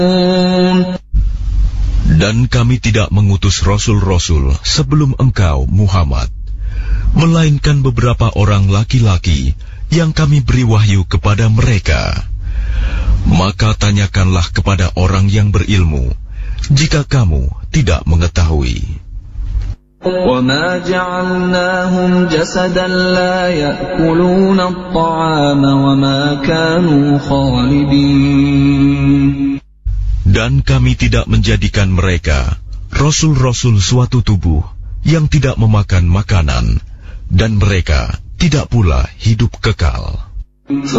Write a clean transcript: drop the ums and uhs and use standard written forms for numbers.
Dan kami tidak mengutus rasul-rasul sebelum engkau, Muhammad, melainkan beberapa orang laki-laki yang kami beri wahyu kepada mereka. Maka tanyakanlah kepada orang yang berilmu, jika kamu tidak mengetahui. وَمَا جَعَلْنَاهُمْ جَسَدًا لَا يَأْكُلُونَ الطَّعَامَ وَمَا كَانُوا خَالِدِينَ. Dan kami tidak menjadikan mereka, rasul-rasul, suatu tubuh yang tidak memakan makanan, dan mereka tidak pula hidup kekal. ثُمَّ